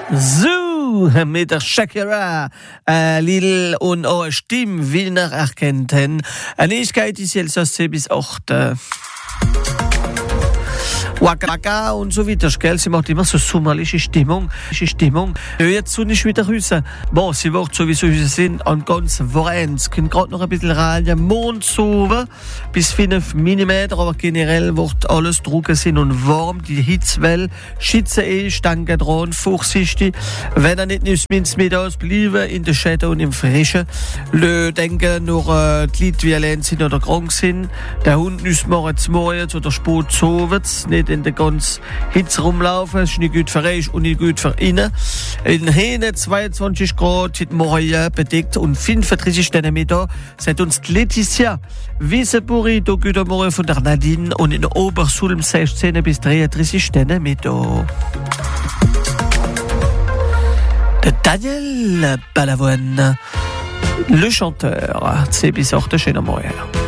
So, mit der Shakira, Lil und auch Stimme, wie ihr erkennt. Eine Ewigkeit ist jetzt aus 7 bis 8. Waka Waka und so weiter, gell? Sie macht immer so sommerliche Stimmung. Jetzt so nicht wieder raus. Bon, sie wird sowieso raus sind an ganz Wochenende. Es können gerade noch ein bisschen rein. Mond so bis 5 mm, aber generell wird alles trocken sein und warm. Die Hitzwelle schütze danke dran, vorsichtig. Wenn er nicht mit ausbleiben, in der Schatten und im Frischen. Denke nur, die Leute wie allein sind oder krank sind. Der Hund muss morgens oder spät soven. Nicht in der ganzen Hitze rumlaufen, das ist nicht gut für euch und nicht gut für innen. In Hähne 22 Grad, heute Morgen bedeckt und 35 Zentimeter. Seit uns die Letizia Wiesenburi, da guten Morgen von der Nadine und in Obersulm 16 bis 33 Zentimeter. Der Daniel Balavoine, le chanteur, c'est bizarre de chez Morgen.